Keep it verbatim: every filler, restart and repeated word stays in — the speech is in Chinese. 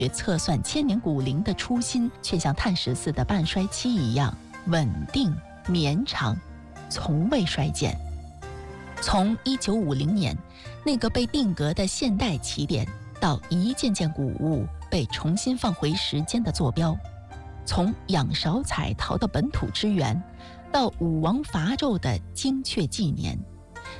测算千年古龄的初心，却像碳十四的半衰期一样稳定绵长，从未衰减。从一九五零年那个被定格的现代起点，到一件件古物被重新放回时间的坐标，从仰韶彩陶的本土之源，到武王伐纣的精确纪年，